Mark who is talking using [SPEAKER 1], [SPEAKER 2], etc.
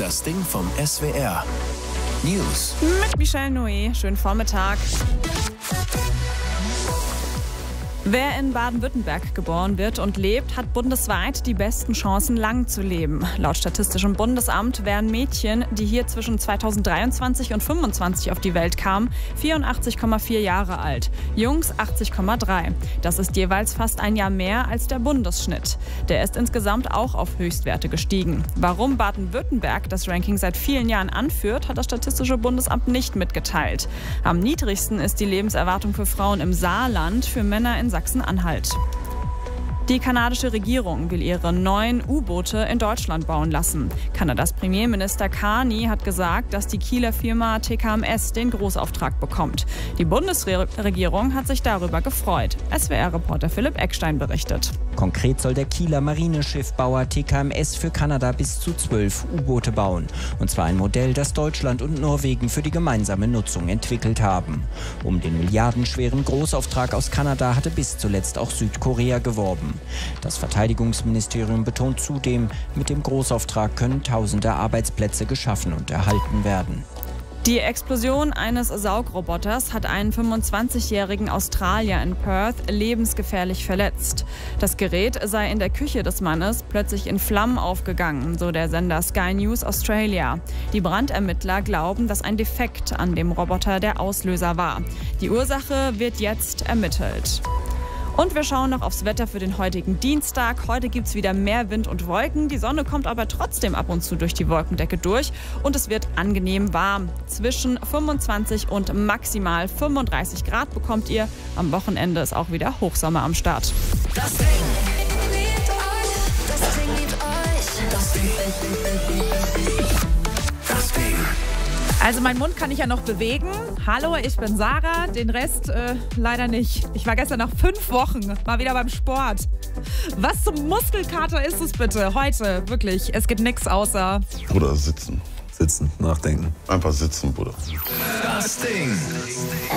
[SPEAKER 1] Das Ding vom SWR. News.
[SPEAKER 2] Mit Michelle Noé. Schönen Vormittag. Wer in Baden-Württemberg geboren wird und lebt, hat bundesweit die besten Chancen, lang zu leben. Laut Statistischem Bundesamt wären Mädchen, die hier zwischen 2023 und 2025 auf die Welt kamen, 84,4 Jahre alt. Jungs 80,3. Das ist jeweils fast ein Jahr mehr als der Bundesschnitt. Der ist insgesamt auch auf Höchstwerte gestiegen. Warum Baden-Württemberg das Ranking seit vielen Jahren anführt, hat das Statistische Bundesamt nicht mitgeteilt. Am niedrigsten ist die Lebenserwartung für Frauen im Saarland, für Männer in Sachsen-Anhalt. Die kanadische Regierung will ihre neuen U-Boote in Deutschland bauen lassen. Kanadas Premierminister Carney hat gesagt, dass die Kieler Firma TKMS den Großauftrag bekommt. Die Bundesregierung hat sich darüber gefreut. SWR-Reporter Philipp Eckstein berichtet.
[SPEAKER 3] Konkret soll der Kieler Marineschiffbauer TKMS für Kanada bis zu 12 U-Boote bauen. Und zwar ein Modell, das Deutschland und Norwegen für die gemeinsame Nutzung entwickelt haben. Um den milliardenschweren Großauftrag aus Kanada hatte bis zuletzt auch Südkorea geworben. Das Verteidigungsministerium betont zudem, mit dem Großauftrag können tausende Arbeitsplätze geschaffen und erhalten werden.
[SPEAKER 2] Die Explosion eines Saugroboters hat einen 25-jährigen Australier in Perth lebensgefährlich verletzt. Das Gerät sei in der Küche des Mannes plötzlich in Flammen aufgegangen, so der Sender Sky News Australia. Die Brandermittler glauben, dass ein Defekt an dem Roboter der Auslöser war. Die Ursache wird jetzt ermittelt. Und wir schauen noch aufs Wetter für den heutigen Dienstag. Heute gibt es wieder mehr Wind und Wolken. Die Sonne kommt aber trotzdem ab und zu durch die Wolkendecke durch. Und es wird angenehm warm. Zwischen 25 und maximal 35 Grad bekommt ihr. Am Wochenende ist auch wieder Hochsommer am Start.
[SPEAKER 4] Das Ding liebt euch. Das Ding liebt euch. Das Ding.
[SPEAKER 1] Das Ding.
[SPEAKER 5] Also meinen Mund kann ich ja noch bewegen. Hallo, ich bin Sarah. Den Rest leider nicht. Ich war gestern nach 5 Wochen mal wieder beim Sport. Was zum Muskelkater ist es bitte? Heute, wirklich. Es geht nichts außer...
[SPEAKER 6] Bruder, sitzen.
[SPEAKER 7] Sitzen, nachdenken.
[SPEAKER 6] Einfach sitzen, Bruder.
[SPEAKER 1] Das Ding.